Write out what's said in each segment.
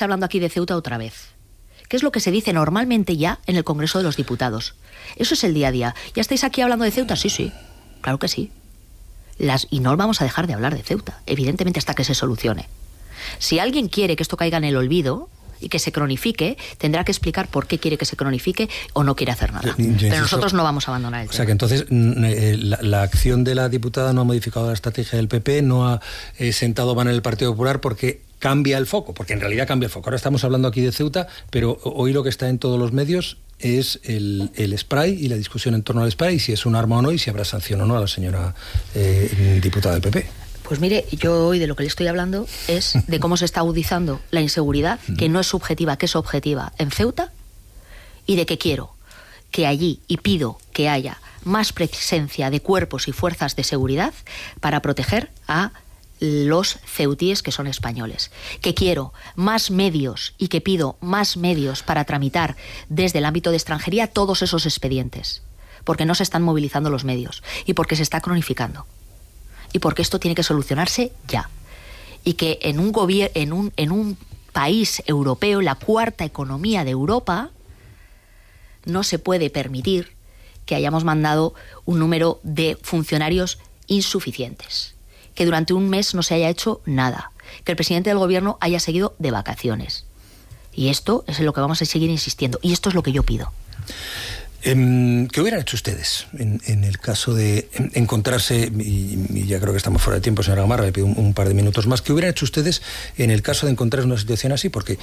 estáis hablando aquí de Ceuta otra vez, que es lo que se dice normalmente ya en el Congreso de los Diputados. Eso es el día a día. ¿Ya estáis aquí hablando de Ceuta? Sí, sí, claro que sí. Y no vamos a dejar de hablar de Ceuta, evidentemente, hasta que se solucione. Si alguien quiere que esto caiga en el olvido y que se cronifique, tendrá que explicar por qué quiere que se cronifique o no quiere hacer nada. Pero nosotros no vamos a abandonar el tema. O sea que entonces la acción de la diputada no ha modificado la estrategia del PP, no ha sentado mano en el Partido Popular porque cambia el foco, porque en realidad cambia el foco. Ahora estamos hablando aquí de Ceuta, pero hoy lo que está en todos los medios es el spray y la discusión en torno al spray, y si es un arma o no, y si habrá sanción o no a la señora diputada del PP. Pues mire, yo hoy de lo que le estoy hablando es de cómo se está agudizando la inseguridad, que no es subjetiva, que es objetiva, en Ceuta, y de que quiero que allí, y pido que haya más presencia de cuerpos y fuerzas de seguridad para proteger a los ceutíes que son españoles. Que quiero más medios y que pido más medios para tramitar desde el ámbito de extranjería todos esos expedientes, porque no se están movilizando los medios y porque se está cronificando. Y porque esto tiene que solucionarse ya. Y que en un país europeo, la cuarta economía de Europa, no se puede permitir que hayamos mandado un número de funcionarios insuficientes, que durante un mes no se haya hecho nada, que el presidente del gobierno haya seguido de vacaciones. Y esto es en lo que vamos a seguir insistiendo. Y esto es lo que yo pido. ¿Qué hubieran hecho ustedes en el caso de encontrarse, y ya creo que estamos fuera de tiempo, señora Gamarra, le pido un par de minutos más, ¿qué hubieran hecho ustedes en el caso de encontrarse en una situación así? Porque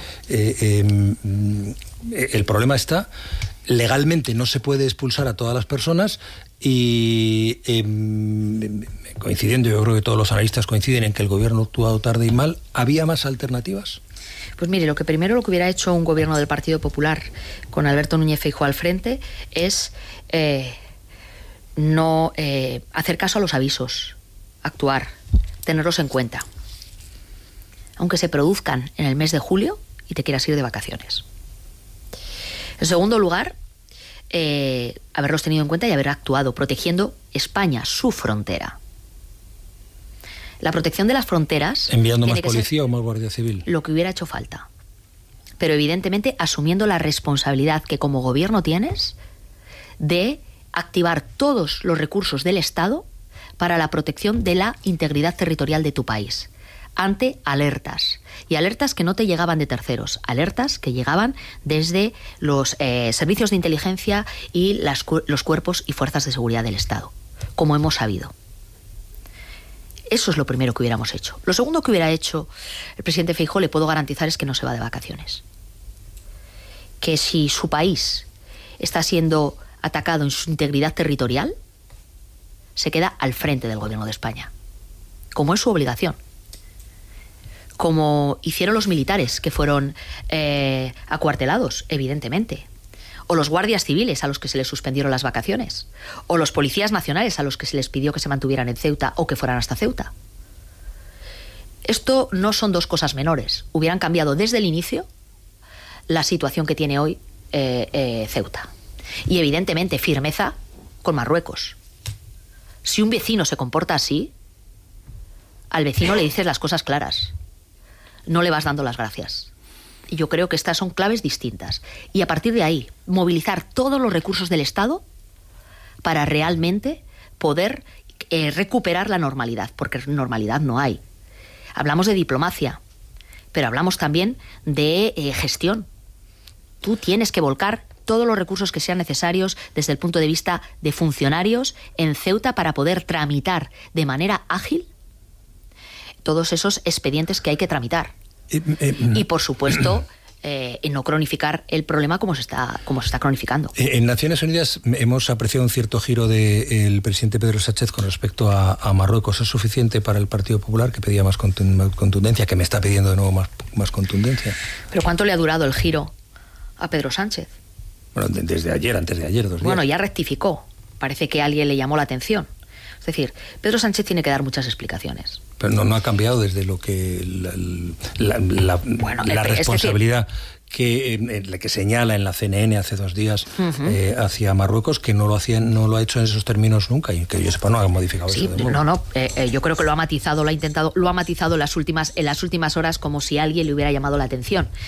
el problema está, legalmente no se puede expulsar a todas las personas y coincidiendo, yo creo que todos los analistas coinciden en que el gobierno ha actuado tarde y mal, ¿había más alternativas? Pues mire, lo que hubiera hecho un gobierno del Partido Popular con Alberto Núñez Feijóo al frente es no hacer caso a los avisos, actuar, tenerlos en cuenta, aunque se produzcan en el mes de julio y te quieras ir de vacaciones. En segundo lugar, haberlos tenido en cuenta y haber actuado protegiendo España, su frontera. La protección de las fronteras... ¿Enviando más policía o más guardia civil? Lo que hubiera hecho falta. Pero evidentemente asumiendo la responsabilidad que como gobierno tienes de activar todos los recursos del Estado para la protección de la integridad territorial de tu país, ante alertas. Y alertas que no te llegaban de terceros, alertas que llegaban desde los servicios de inteligencia y los cuerpos y fuerzas de seguridad del Estado, como hemos sabido. Eso es lo primero que hubiéramos hecho. Lo segundo que hubiera hecho el presidente Feijóo, le puedo garantizar, es que no se va de vacaciones. Que si su país está siendo atacado en su integridad territorial, se queda al frente del gobierno de España, como es su obligación. Como hicieron los militares que fueron acuartelados, evidentemente. O los guardias civiles a los que se les suspendieron las vacaciones, o los policías nacionales a los que se les pidió que se mantuvieran en Ceuta o que fueran hasta Ceuta. Esto no son dos cosas menores. Hubieran cambiado desde el inicio la situación que tiene hoy Ceuta. Y evidentemente firmeza con Marruecos. Si un vecino se comporta así, al vecino le dices las cosas claras. No le vas dando las gracias. Y yo creo que estas son claves distintas. Y a partir de ahí, movilizar todos los recursos del Estado para realmente poder recuperar la normalidad, porque normalidad no hay. Hablamos de diplomacia, pero hablamos también de gestión. Tú tienes que volcar todos los recursos que sean necesarios desde el punto de vista de funcionarios en Ceuta para poder tramitar de manera ágil todos esos expedientes que hay que tramitar. Y por supuesto, no cronificar el problema como se está cronificando. En Naciones Unidas hemos apreciado un cierto giro del presidente Pedro Sánchez con respecto a Marruecos. ¿Es suficiente para el Partido Popular, que pedía más contundencia, que me está pidiendo de nuevo más contundencia? ¿Pero cuánto le ha durado el giro a Pedro Sánchez? Bueno, desde ayer, antes de ayer, 2 días. Bueno, ya rectificó. Parece que alguien le llamó la atención. Es decir, Pedro Sánchez tiene que dar muchas explicaciones. Pero no ha cambiado desde lo que la responsabilidad que señala en la CNN hace 2 días hacia Marruecos, que no lo ha hecho en esos términos nunca, y que yo sepa no ha modificado eso. Yo creo que lo ha matizado en las últimas horas como si alguien le hubiera llamado la atención.